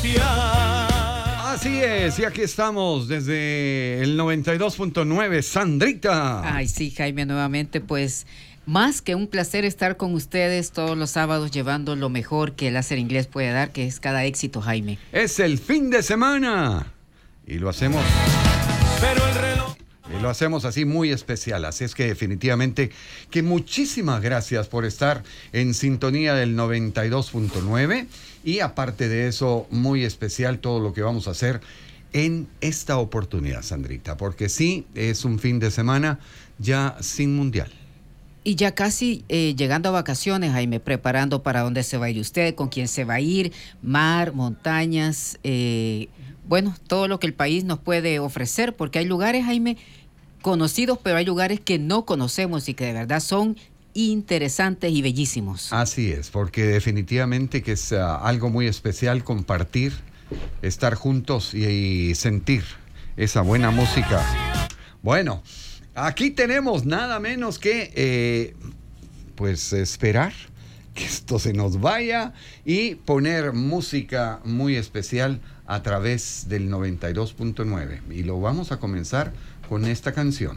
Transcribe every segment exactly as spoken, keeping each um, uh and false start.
Así es, y aquí estamos desde el noventa y dos punto nueve, Sandrita. Ay, sí, Jaime, nuevamente, pues, más que un placer estar con ustedes todos los sábados llevando lo mejor que el Láser Inglés puede dar, que es cada éxito, Jaime. Es el fin de semana y lo hacemos... Pero el reloj... Y lo hacemos así muy especial, así es que definitivamente que muchísimas gracias por estar en sintonía del noventa y dos punto nueve y aparte de eso, muy especial todo lo que vamos a hacer en esta oportunidad, Sandrita, porque sí, es un fin de semana ya sin mundial. Y ya casi eh, llegando a vacaciones, Jaime, preparando para dónde se va a ir usted, con quién se va a ir, mar, montañas, eh, bueno, todo lo que el país nos puede ofrecer, porque hay lugares, Jaime, conocidos, pero hay lugares que no conocemos y que de verdad son interesantes y bellísimos. Así es, porque definitivamente que es uh, algo muy especial compartir, estar juntos y, y sentir esa buena música. Bueno, aquí tenemos nada menos que, eh, pues, esperar que esto se nos vaya y poner música muy especial a través del noventa y dos punto nueve. Y lo vamos a comenzar con esta canción.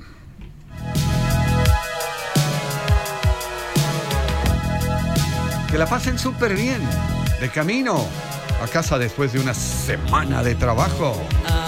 Que la pasen súper bien, de camino a casa después de una semana de trabajo.